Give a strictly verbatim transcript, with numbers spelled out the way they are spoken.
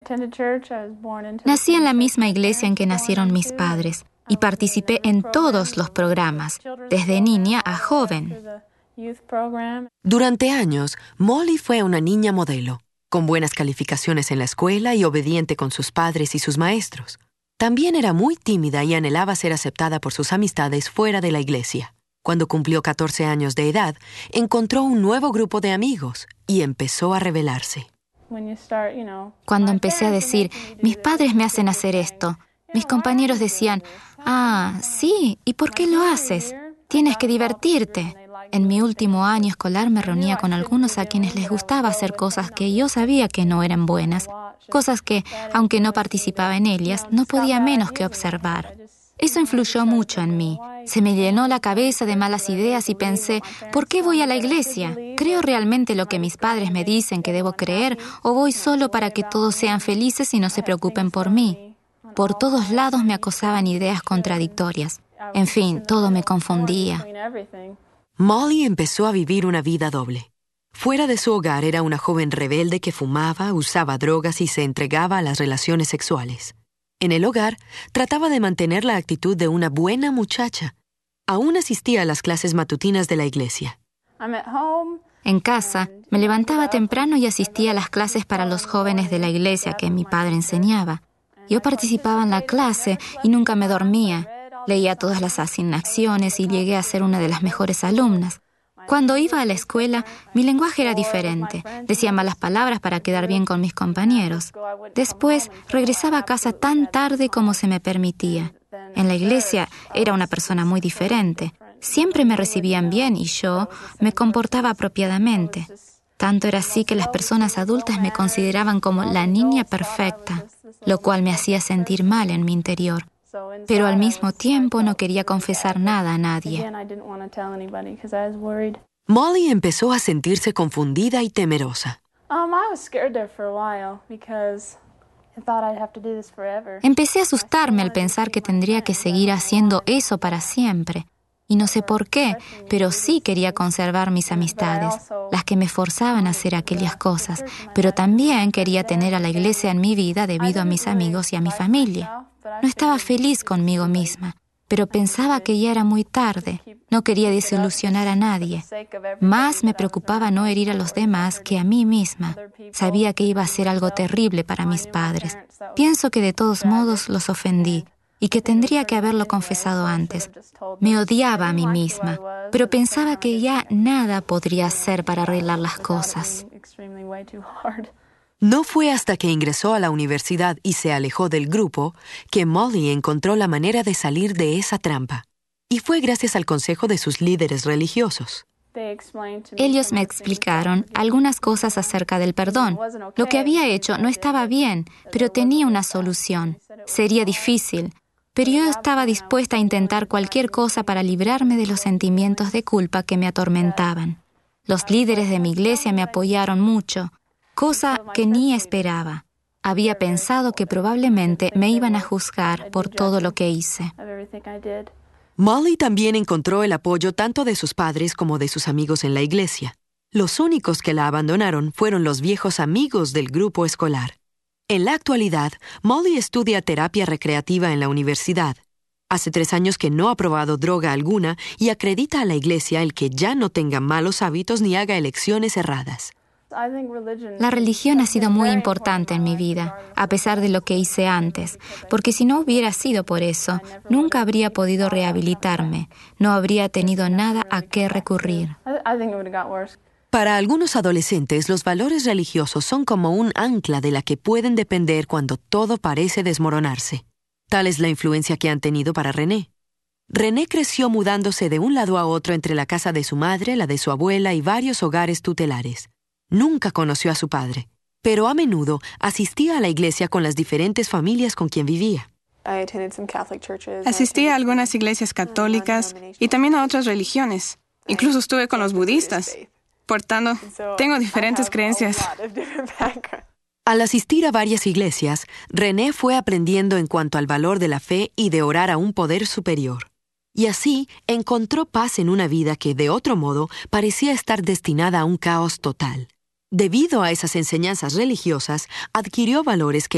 Nací en la misma iglesia en que nacieron mis padres y participé en todos los programas, desde niña a joven. Durante años, Molly fue una niña modelo, con buenas calificaciones en la escuela y obediente con sus padres y sus maestros. También era muy tímida y anhelaba ser aceptada por sus amistades fuera de la iglesia. Cuando cumplió catorce años de edad, encontró un nuevo grupo de amigos y empezó a rebelarse. Cuando empecé a decir, mis padres me hacen hacer esto, mis compañeros decían, ah, sí, ¿y por qué lo haces? Tienes que divertirte. En mi último año escolar me reunía con algunos a quienes les gustaba hacer cosas que yo sabía que no eran buenas, cosas que, aunque no participaba en ellas, no podía menos que observar. Eso influyó mucho en mí. Se me llenó la cabeza de malas ideas y pensé, ¿por qué voy a la iglesia? ¿Creo realmente lo que mis padres me dicen que debo creer o voy solo para que todos sean felices y no se preocupen por mí? Por todos lados me acosaban ideas contradictorias. En fin, todo me confundía. Molly empezó a vivir una vida doble. Fuera de su hogar era una joven rebelde que fumaba, usaba drogas y se entregaba a las relaciones sexuales. En el hogar, trataba de mantener la actitud de una buena muchacha. Aún asistía a las clases matutinas de la iglesia. En casa, me levantaba temprano y asistía a las clases para los jóvenes de la iglesia que mi padre enseñaba. Yo participaba en la clase y nunca me dormía. Leía todas las asignaciones y llegué a ser una de las mejores alumnas. Cuando iba a la escuela, mi lenguaje era diferente. Decía malas palabras para quedar bien con mis compañeros. Después, regresaba a casa tan tarde como se me permitía. En la iglesia era una persona muy diferente. Siempre me recibían bien y yo me comportaba apropiadamente. Tanto era así que las personas adultas me consideraban como la niña perfecta, lo cual me hacía sentir mal en mi interior. Pero al mismo tiempo no quería confesar nada a nadie. Molly empezó a sentirse confundida y temerosa. Empecé a asustarme al pensar que tendría que seguir haciendo eso para siempre. Y no sé por qué, pero sí quería conservar mis amistades, las que me forzaban a hacer aquellas cosas, pero también quería tener a la iglesia en mi vida debido a mis amigos y a mi familia. No estaba feliz conmigo misma, pero pensaba que ya era muy tarde. No quería desilusionar a nadie. Más me preocupaba no herir a los demás que a mí misma. Sabía que iba a ser algo terrible para mis padres. Pienso que de todos modos los ofendí y que tendría que haberlo confesado antes. Me odiaba a mí misma, pero pensaba que ya nada podría hacer para arreglar las cosas. No fue hasta que ingresó a la universidad y se alejó del grupo que Molly encontró la manera de salir de esa trampa. Y fue gracias al consejo de sus líderes religiosos. Ellos me explicaron algunas cosas acerca del perdón. Lo que había hecho no estaba bien, pero tenía una solución. Sería difícil, pero yo estaba dispuesta a intentar cualquier cosa para librarme de los sentimientos de culpa que me atormentaban. Los líderes de mi iglesia me apoyaron mucho, cosa que ni esperaba. Había pensado que probablemente me iban a juzgar por todo lo que hice. Molly también encontró el apoyo tanto de sus padres como de sus amigos en la iglesia. Los únicos que la abandonaron fueron los viejos amigos del grupo escolar. En la actualidad, Molly estudia terapia recreativa en la universidad. Hace tres años que no ha probado droga alguna y acredita a la iglesia el que ya no tenga malos hábitos ni haga elecciones erradas. La religión ha sido muy importante en mi vida, a pesar de lo que hice antes, porque si no hubiera sido por eso, nunca habría podido rehabilitarme, no habría tenido nada a qué recurrir. Para algunos adolescentes, los valores religiosos son como un ancla de la que pueden depender cuando todo parece desmoronarse. Tal es la influencia que han tenido para René. René creció mudándose de un lado a otro entre la casa de su madre, la de su abuela y varios hogares tutelares. Nunca conoció a su padre, pero a menudo asistía a la iglesia con las diferentes familias con quien vivía. Asistí a algunas iglesias católicas y también a otras religiones. Incluso estuve con los budistas. Por tanto, tengo diferentes creencias. Al asistir a varias iglesias, René fue aprendiendo en cuanto al valor de la fe y de orar a un poder superior. Y así encontró paz en una vida que, de otro modo, parecía estar destinada a un caos total. Debido a esas enseñanzas religiosas, adquirió valores que